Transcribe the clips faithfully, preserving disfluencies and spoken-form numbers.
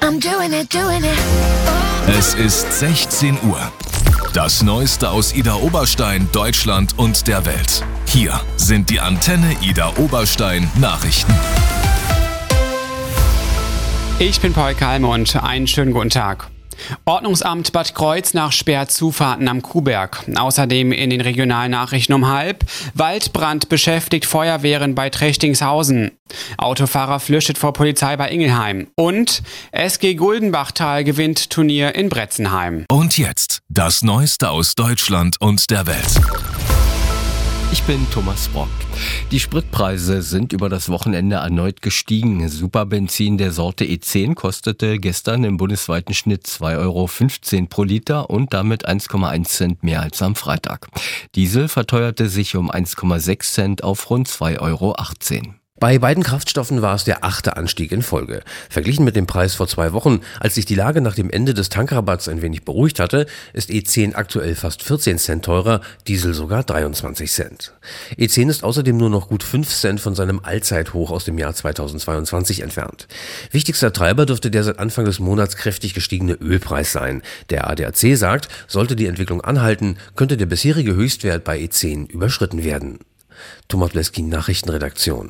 I'm doing it, doing it. Es ist sechzehn Uhr. Das Neueste aus Ida Oberstein, Deutschland und der Welt. Hier sind die Antenne Ida Oberstein Nachrichten. Ich bin Paul Kalme und einen schönen guten Tag. Ordnungsamt Bad Kreuznach sperrt Zufahrten am Kuhberg. Außerdem in den Regionalnachrichten um halb. Waldbrand beschäftigt Feuerwehren bei Trechtingshausen. Autofahrer flüchtet vor Polizei bei Ingelheim. Und S G Guldenbachtal gewinnt Turnier in Bretzenheim. Und jetzt das Neueste aus Deutschland und der Welt. Ich bin Thomas Brock. Die Spritpreise sind über das Wochenende erneut gestiegen. Superbenzin der Sorte E zehn kostete gestern im bundesweiten Schnitt zwei Euro fünfzehn pro Liter und damit eins Komma eins Cent mehr als am Freitag. Diesel verteuerte sich um eins Komma sechs Cent auf rund zwei Euro achtzehn. Bei beiden Kraftstoffen war es der achte Anstieg in Folge. Verglichen mit dem Preis vor zwei Wochen, als sich die Lage nach dem Ende des Tankrabatts ein wenig beruhigt hatte, ist E zehn aktuell fast vierzehn Cent teurer, Diesel sogar dreiundzwanzig Cent. E zehn ist außerdem nur noch gut fünf Cent von seinem Allzeithoch aus dem Jahr zweitausendzweiundzwanzig entfernt. Wichtigster Treiber dürfte der seit Anfang des Monats kräftig gestiegene Ölpreis sein. Der A D A C sagt, sollte die Entwicklung anhalten, könnte der bisherige Höchstwert bei E zehn überschritten werden. Thomas Bleski, Nachrichtenredaktion.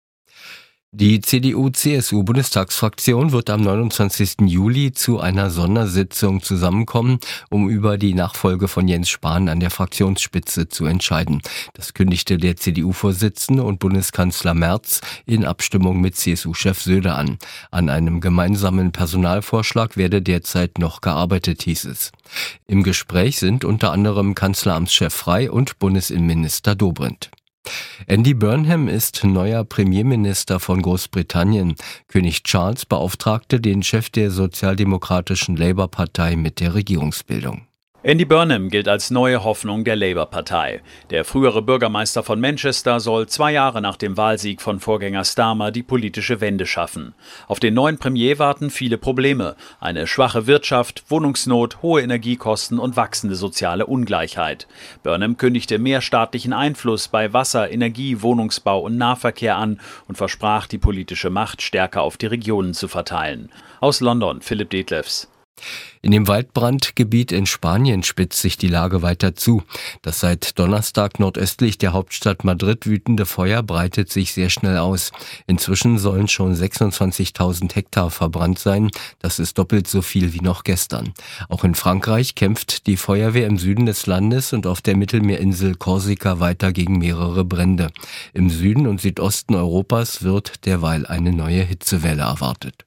Die C D U-C S U-Bundestagsfraktion wird am neunundzwanzigsten Juli zu einer Sondersitzung zusammenkommen, um über die Nachfolge von Jens Spahn an der Fraktionsspitze zu entscheiden. Das kündigte der C D U-Vorsitzende und Bundeskanzler Merz in Abstimmung mit C S U-Chef Söder an. An einem gemeinsamen Personalvorschlag werde derzeit noch gearbeitet, hieß es. Im Gespräch sind unter anderem Kanzleramtschef Frey und Bundesinnenminister Dobrindt. Andy Burnham ist neuer Premierminister von Großbritannien. König Charles beauftragte den Chef der sozialdemokratischen Labour-Partei mit der Regierungsbildung. Andy Burnham gilt als neue Hoffnung der Labour-Partei. Der frühere Bürgermeister von Manchester soll zwei Jahre nach dem Wahlsieg von Vorgänger Starmer die politische Wende schaffen. Auf den neuen Premier warten viele Probleme. Eine schwache Wirtschaft, Wohnungsnot, hohe Energiekosten und wachsende soziale Ungleichheit. Burnham kündigte mehr staatlichen Einfluss bei Wasser, Energie, Wohnungsbau und Nahverkehr an und versprach, die politische Macht stärker auf die Regionen zu verteilen. Aus London, Philipp Detlefs. In dem Waldbrandgebiet in Spanien spitzt sich die Lage weiter zu. Das seit Donnerstag nordöstlich der Hauptstadt Madrid wütende Feuer breitet sich sehr schnell aus. Inzwischen sollen schon sechsundzwanzigtausend Hektar verbrannt sein. Das ist doppelt so viel wie noch gestern. Auch in Frankreich kämpft die Feuerwehr im Süden des Landes und auf der Mittelmeerinsel Korsika weiter gegen mehrere Brände. Im Süden und Südosten Europas wird derweil eine neue Hitzewelle erwartet.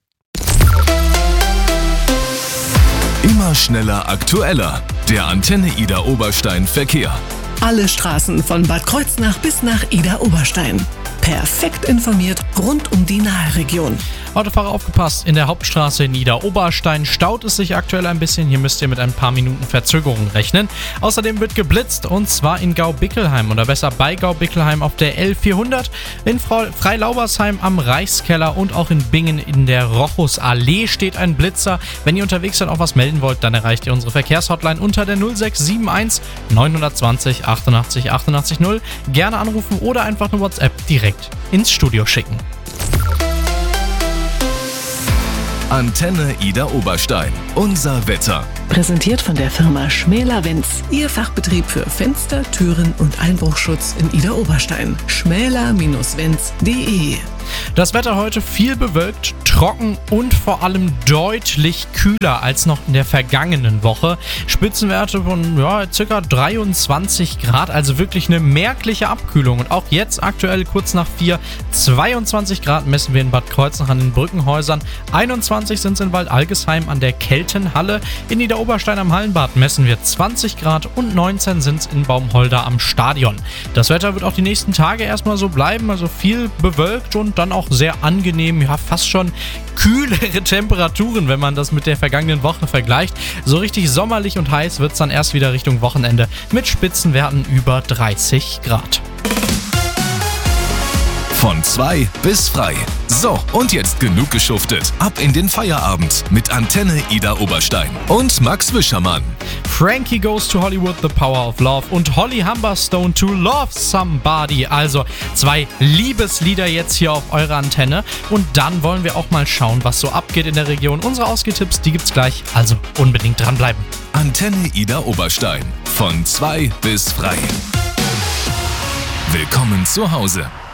Immer schneller, aktueller. Der Antenne Ida Oberstein Verkehr. Alle Straßen von Bad Kreuznach bis nach Ida Oberstein. Perfekt informiert rund um die Nahregion. Autofahrer aufgepasst, in der Hauptstraße in Ida Oberstein staut es sich aktuell ein bisschen. Hier müsst ihr mit ein paar Minuten Verzögerung rechnen. Außerdem wird geblitzt und zwar in Gaubickelheim oder besser bei Gaubickelheim auf der L vierhundert, in Freilaubersheim am Reichskeller und auch in Bingen in der Rochusallee steht ein Blitzer. Wenn ihr unterwegs seid, auch was melden wollt, dann erreicht ihr unsere Verkehrshotline unter der null sechs sieben eins neun zwei null achtundachtzig achtundachtzig null. Gerne anrufen oder einfach eine WhatsApp direkt ins Studio schicken. Antenne Ida Oberstein. Unser Wetter. Präsentiert von der Firma Schmäler-Wenz. Ihr Fachbetrieb für Fenster, Türen und Einbruchschutz in Ida Oberstein. schmäler Bindestrich wenz punkt de. Das Wetter heute viel bewölkt, trocken und vor allem deutlich kühler als noch in der vergangenen Woche. Spitzenwerte von ja, ca. dreiundzwanzig Grad, also wirklich eine merkliche Abkühlung. Und auch jetzt aktuell kurz nach vier, zweiundzwanzig Grad messen wir in Bad Kreuznach an den Brückenhäusern. einundzwanzig sind es in Waldalgesheim an der Keltenhalle. In Niederoberstein am Hallenbad messen wir zwanzig Grad und neunzehn sind es in Baumholder am Stadion. Das Wetter wird auch die nächsten Tage erstmal so bleiben, also viel bewölkt und dann auch sehr angenehm, ja fast schon kühlere Temperaturen, wenn man das mit der vergangenen Woche vergleicht. So richtig sommerlich und heiß wird es dann erst wieder Richtung Wochenende mit Spitzenwerten über dreißig Grad. Von zwei bis frei. So, und jetzt genug geschuftet. Ab in den Feierabend mit Antenne Ida Oberstein und Max Wischermann. Frankie Goes to Hollywood, The Power of Love und Holly Humberstone to Love Somebody. Also zwei Liebeslieder jetzt hier auf eurer Antenne. Und dann wollen wir auch mal schauen, was so abgeht in der Region. Unsere Ausgehtipps, die gibt's gleich. Also unbedingt dranbleiben. Antenne Ida Oberstein. Von zwei bis frei. Willkommen zu Hause.